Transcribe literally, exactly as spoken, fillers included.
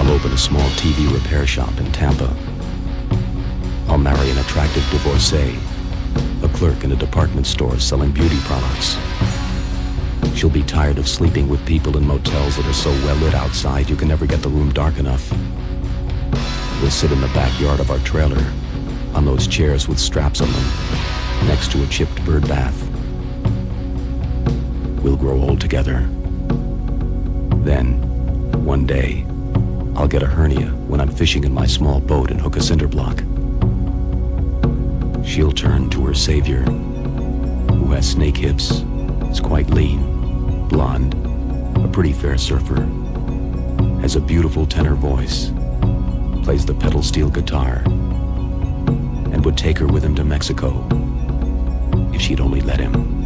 I'll open a small T V repair shop in Tampa. I'll marry an attractive divorcee, a clerk in a department store selling beauty products. She'll be tired of sleeping with people in motels that are so well lit outside you can never get the room dark enough. We'll sit in the backyard of our trailer, on those chairs with straps on them, next to a chipped bird bath. We'll grow old together. Then, one day, I'll get a hernia when I'm fishing in my small boat and hook a cinder block. She'll turn to her savior, who has snake hips, is quite lean, blonde, a pretty fair surfer, has a beautiful tenor voice, plays the pedal steel guitar, and would take her with him to Mexico if she'd only let him.